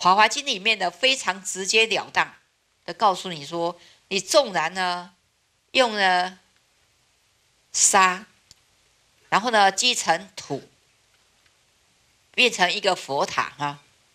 华华经》里面的非常直截了当的告诉你说，你纵然呢用了沙，然后呢积成土，变成一个佛塔哈，